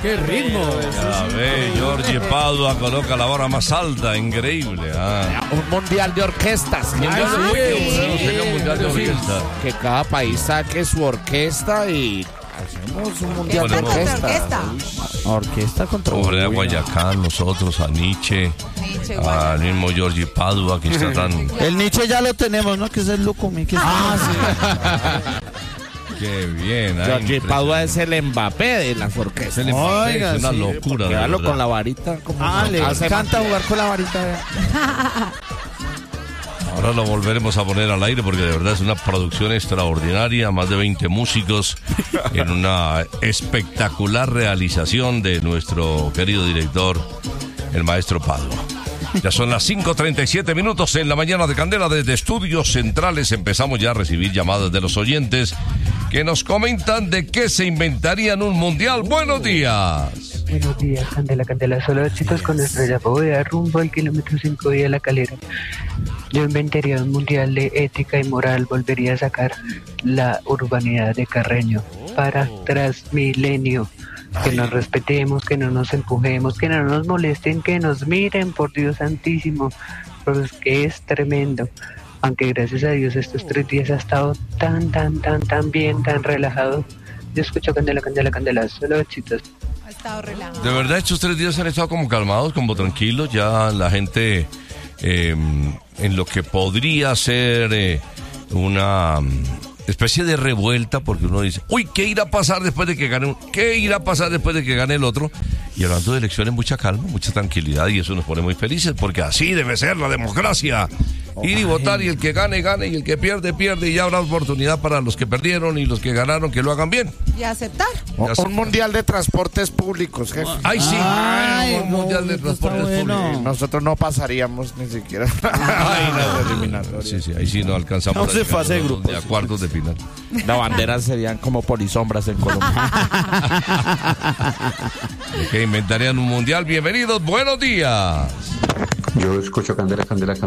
¡Qué ritmo! Ya ve, Jorge Padua coloca la vara más alta, increíble. Un mundial de orquestas. Sería un mundial de orquesta. Que cada país saque su orquesta y hacemos un mundial de orquesta. Orquesta contra Pobre a Guayacán, nosotros, a Nietzsche, al mismo Jorge Padua, que está tan... El Nietzsche ya lo tenemos, ¿no? Que es el Lucumí. Sí. Qué bien. Jorge Padua es el Mbappé de las orquestas. Oiga, es una locura. Quédalo con la varita. Le encanta jugar con la varita. Ahora lo volveremos a poner al aire porque de verdad es una producción extraordinaria, más de 20 músicos en una espectacular realización de nuestro querido director, el maestro Padua. Ya son las 5:37 minutos en la mañana de Candela. Desde Estudios Centrales empezamos ya a recibir llamadas de los oyentes que nos comentan de qué se inventarían un mundial. ¡Buenos días! Buenos días, Candela, solo éxitos con Estrella Bóveda, rumbo al kilómetro 5 y a La Calera. Yo inventaría un mundial de ética y moral, volvería a sacar la urbanidad de Carreño para Transmilenio. Que nos respetemos, que no nos empujemos, que no nos molesten, que nos miren, por Dios santísimo, porque es tremendo. Aunque gracias a Dios estos 3 días ha estado tan bien, tan relajado. Yo escucho Candela, solo éxitos. Ha estado relajado. De verdad, estos 3 días han estado como calmados, como tranquilos. Ya la gente, en lo que podría ser una especie de revuelta, porque uno dice, uy, ¿qué irá a pasar después de que gane uno? ¿Qué irá a pasar después de que gane el otro? Y hablando de elecciones, mucha calma, mucha tranquilidad, y eso nos pone muy felices, porque así debe ser la democracia. Ir y votar, y el que gane, gane, y el que pierde, pierde, y ya habrá oportunidad para los que perdieron y los que ganaron que lo hagan bien. Y aceptar. Un mundial de transportes públicos, jefe. ¡Ay, sí! Un mundial de transportes públicos. Nosotros no pasaríamos ni siquiera. Sí, ahí sí no alcanzamos. No se fase grupos. A cuartos de final. Las banderas serían como polisombras en Colombia. Que inventarían un mundial. Bienvenidos, buenos días. Yo escucho Candela,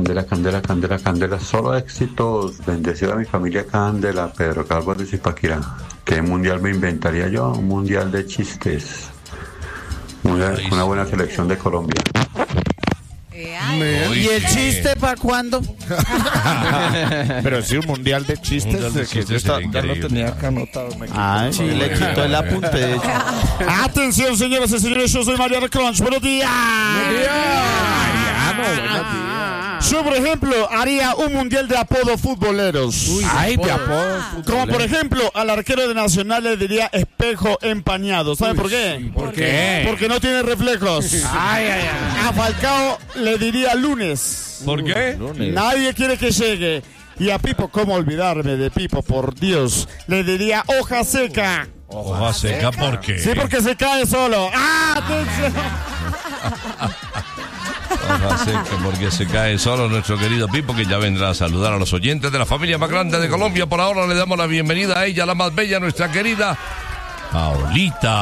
solo éxitos, bendecido a mi familia Candela, Pedro Calvo de Zipaquirá. ¿Qué mundial me inventaría yo? Un mundial de chistes, una buena selección de Colombia. ¿Y el chiste para cuándo? Pero sí, un mundial de chistes. Ya lo tenía acá anotado. Sí, le quitó el apunte, de hecho. Atención, señoras y señores, yo soy Mariano Crunch. Buenos días. Yo, por ejemplo, haría un mundial de apodos futboleros. De apodos. Como por ejemplo, al arquero de Nacional le diría espejo empañado. ¿Sabe por qué? ¿Por qué? Porque no tiene reflejos. A Falcao le diría lunes. ¿Por qué? Nadie quiere que llegue. Y a Pipo, ¿cómo olvidarme de Pipo? Por Dios. Le diría hoja seca. ¿Hoja seca por qué? Sí, porque se cae solo. ¡Atención! Hoja seca porque se cae solo nuestro querido Pipo, que ya vendrá a saludar a los oyentes de la familia más grande de Colombia. Por ahora le damos la bienvenida a ella, la más bella, nuestra querida Paolita.